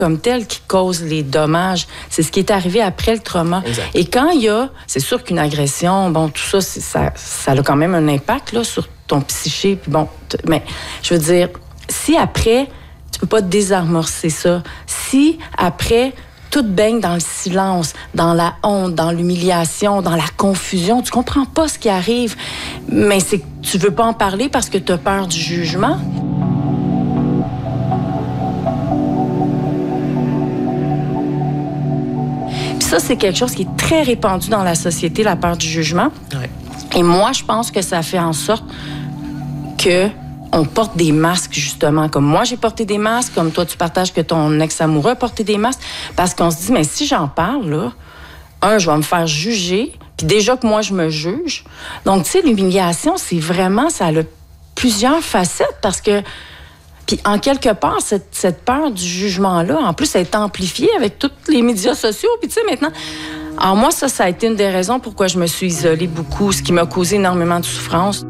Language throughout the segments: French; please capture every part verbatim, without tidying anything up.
comme tel qui cause les dommages. C'est ce qui est arrivé après le trauma. Exact. Et quand il y a, c'est sûr qu'une agression, bon, tout ça, c'est, ça, ça a quand même un impact là, sur ton psyché. Puis bon, t- mais je veux dire, si après, tu peux pas désamorcer ça, si après, tout baigne dans le silence, dans la honte, dans l'humiliation, dans la confusion, tu comprends pas ce qui arrive, mais c'est que tu veux pas en parler parce que tu as peur du jugement. Ça, c'est quelque chose qui est très répandu dans la société, la peur du jugement. Ouais. Et moi, je pense que ça fait en sorte que on porte des masques, justement. Comme moi, j'ai porté des masques, comme toi, tu partages que ton ex-amoureux a porté des masques, parce qu'on se dit, mais si j'en parle, là, un, je vais me faire juger, puis déjà que moi, je me juge. Donc, tu sais, l'humiliation, c'est vraiment, ça a plusieurs facettes, parce que puis, en quelque part, cette, cette peur du jugement-là, en plus, elle est amplifiée avec tous les médias sociaux. Puis, tu sais, maintenant... Alors, moi, ça, ça a été une des raisons pourquoi je me suis isolée beaucoup, ce qui m'a causé énormément de souffrance.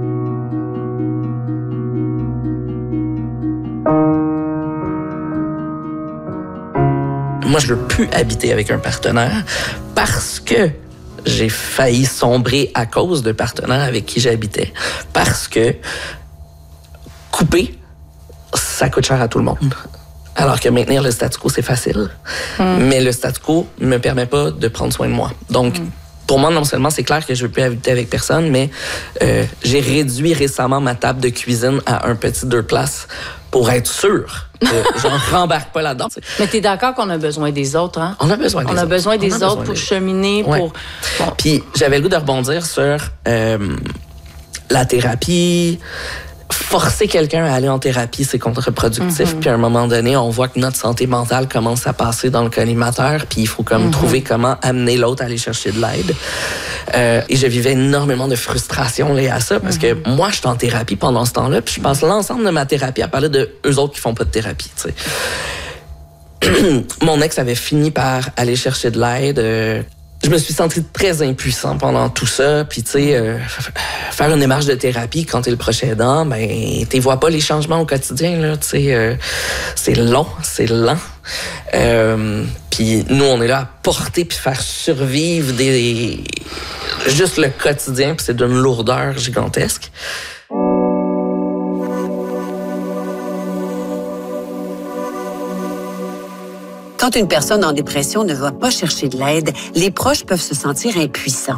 Moi, je veux plus habiter avec un partenaire parce que j'ai failli sombrer à cause de partenaires avec qui j'habitais. Parce que couper... ça coûte cher à tout le monde. Alors que maintenir le statu quo, c'est facile. Mm. Mais le statu quo ne me permet pas de prendre soin de moi. Donc, mm. pour moi, non seulement c'est clair que je ne veux plus habiter avec personne, mais euh, j'ai réduit récemment ma table de cuisine à un petit deux places pour être sûr que je ne rembarque pas là-dedans. Mais tu es d'accord qu'on a besoin des autres, hein? On a besoin des On autres. a besoin des On a autres besoin pour des... cheminer, ouais. pour... Bon. Puis j'avais le goût de rebondir sur euh, la thérapie. Forcer quelqu'un à aller en thérapie, c'est contre-productif. Mm-hmm. Puis à un moment donné, on voit que notre santé mentale commence à passer dans le collimateur, puis il faut comme mm-hmm. trouver comment amener l'autre à aller chercher de l'aide. Euh, et je vivais énormément de frustration liée à ça, parce mm-hmm. que moi, je suis en thérapie pendant ce temps-là, puis je passe l'ensemble de ma thérapie à parler de eux autres qui font pas de thérapie, tu sais. Mon ex avait fini par aller chercher de l'aide. Euh, Je me suis senti très impuissant pendant tout ça. Puis, tu sais, euh, faire une démarche de thérapie quand t'es le proche aidant, ben, t'y vois pas les changements au quotidien, là. Tu sais, euh, c'est long, c'est lent. Euh, puis, nous, on est là à porter puis faire survivre des... juste le quotidien, puis c'est d'une lourdeur gigantesque. Quand une personne en dépression ne va pas chercher de l'aide, les proches peuvent se sentir impuissants.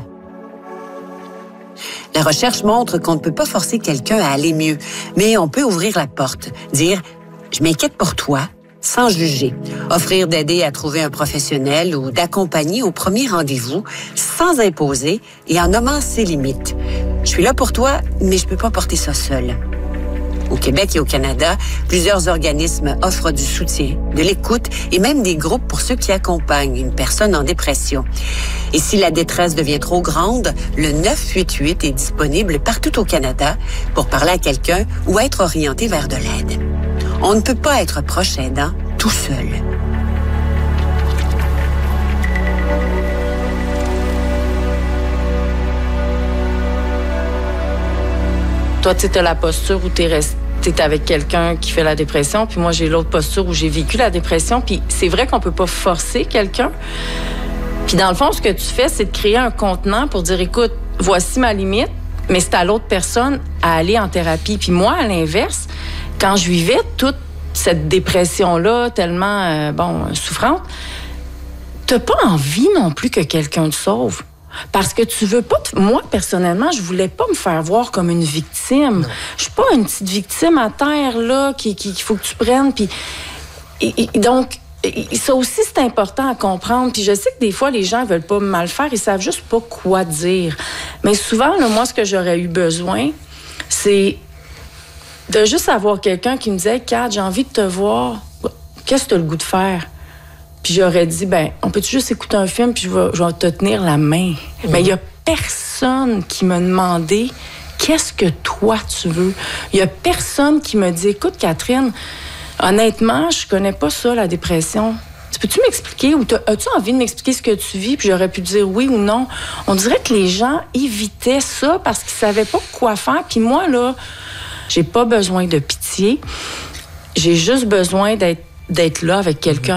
La recherche montre qu'on ne peut pas forcer quelqu'un à aller mieux, mais on peut ouvrir la porte, dire « je m'inquiète pour toi », sans juger, offrir d'aider à trouver un professionnel ou d'accompagner au premier rendez-vous, sans imposer et en nommant ses limites. « Je suis là pour toi, mais je ne peux pas porter ça seul ». Au Québec et au Canada, plusieurs organismes offrent du soutien, de l'écoute et même des groupes pour ceux qui accompagnent une personne en dépression. Et si la détresse devient trop grande, le neuf huit huit est disponible partout au Canada pour parler à quelqu'un ou être orienté vers de l'aide. On ne peut pas être proche aidant tout seul. Toi, tu sais, as la posture où tu es resté t'es avec quelqu'un qui fait la dépression, puis moi, j'ai l'autre posture où j'ai vécu la dépression, puis c'est vrai qu'on peut pas forcer quelqu'un. Puis dans le fond, ce que tu fais, c'est de créer un contenant pour dire, écoute, voici ma limite, mais c'est à l'autre personne à aller en thérapie. Puis moi, à l'inverse, quand je vivais toute cette dépression-là, tellement, euh, bon, souffrante, t'as pas envie non plus que quelqu'un te sauve. Parce que tu veux pas... T- Moi, personnellement, je voulais pas me faire voir comme une victime. Non. Je suis pas une petite victime à terre, là, qu'il qui, qui faut que tu prennes. Puis, et, et donc, et, ça aussi, c'est important à comprendre. Puis je sais que des fois, les gens veulent pas mal faire. Ils savent juste pas quoi dire. Mais souvent, là, moi, ce que j'aurais eu besoin, c'est de juste avoir quelqu'un qui me disait « Kat, j'ai envie de te voir. Qu'est-ce que tu as le goût de faire? » Puis j'aurais dit, ben, on peut-tu juste écouter un film puis je vais, je vais te tenir la main. Mmh. Mais il y a personne qui m'a demandé qu'est-ce que toi tu veux. Il y a personne qui me dit, écoute Catherine, honnêtement, je connais pas ça, la dépression. Peux-tu m'expliquer ou as-tu envie de m'expliquer ce que tu vis? Puis j'aurais pu dire oui ou non. On dirait que les gens évitaient ça parce qu'ils savaient pas quoi faire. Puis moi, là, j'ai pas besoin de pitié. J'ai juste besoin d'être d'être là avec quelqu'un